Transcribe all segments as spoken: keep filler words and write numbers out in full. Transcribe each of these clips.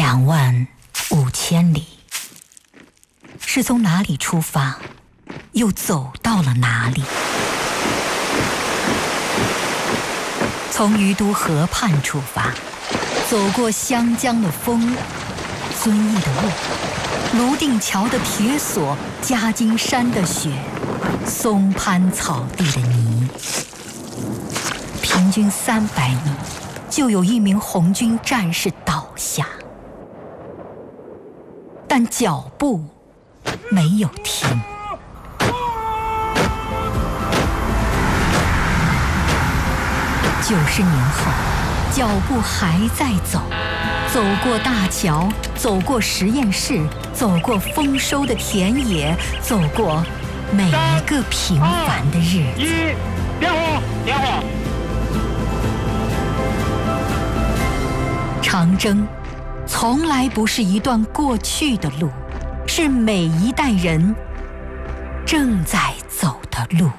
两万五千里，是从哪里出发，又走到了哪里？从于都河畔出发，走过湘江的风，遵义的路，泸定桥的铁索，夹金山的雪，松潘草地的泥。平均三百米，就有一名红军战士倒下，但脚步没有停。九十年后，脚步还在走，走过大桥，走过实验室，走过丰收的田野，走过每一个平凡的日子。 一，点火，点火。 长征从来不是一段过去的路，是每一代人正在走的路。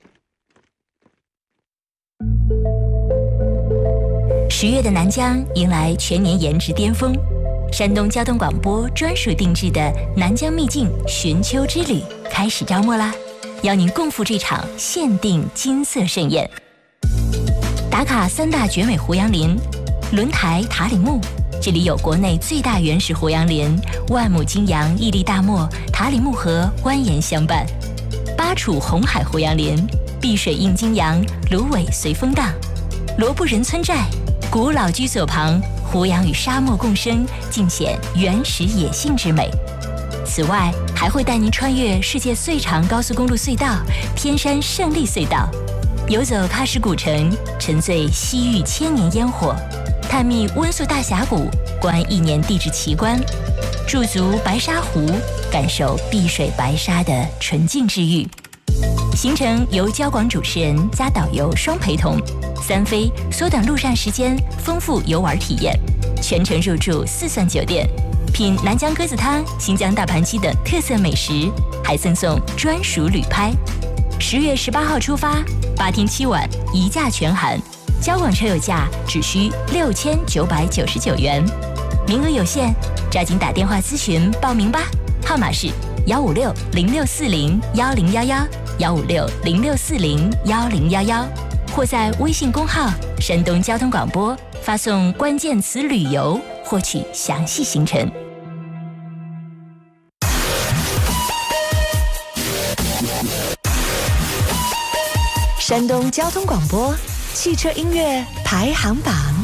十月的南疆迎来全年颜值巅峰，山东交通广播专属定制的南疆秘境寻秋之旅开始招募啦！邀您共赴这场限定金色盛宴。打卡三大绝美胡杨林，轮台塔里木，这里有国内最大原始胡杨林，万亩金杨屹立大漠，塔里木河蜿蜒相伴；巴楚红海胡杨林，碧水映金杨，芦苇随风荡；罗布人村寨，古老居所旁，胡杨与沙漠共生，尽显原始野性之美。此外，还会带您穿越世界最长高速公路隧道——天山胜利隧道，游走喀什古城，沉醉西域千年烟火，探秘温宿大峡谷，观一年地质奇观，驻足白沙湖，感受碧水白沙的纯净治愈。行程由交广主持人加导游双陪同，三飞缩短路上时间，丰富游玩体验，全程入住四钻酒店，品南疆鸽子汤、新疆大盘鸡等特色美食，还赠送专属旅拍。十月十八号出发，八天七晚，一价全含，交广车友价只需六千九百九十九元，名额有限，抓紧打电话咨询报名吧，号码是幺五六零六四零幺零幺幺幺五六零六四零幺零幺幺，或在微信公号山东交通广播发送关键词旅游获取详细行程。 山东交通广播汽车音乐排行榜。